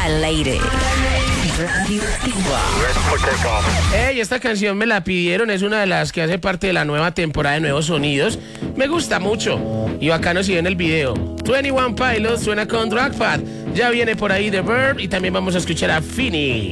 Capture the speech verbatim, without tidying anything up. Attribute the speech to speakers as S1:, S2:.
S1: Violated.
S2: Hey, esta canción me la pidieron, es una de las que hace parte de la nueva temporada de Nuevos Sonidos. Me gusta mucho y bacano si ven el video. veintiuno Pilots suena con Dragpad. Ya viene por ahí The Verb y también vamos a escuchar a Finny.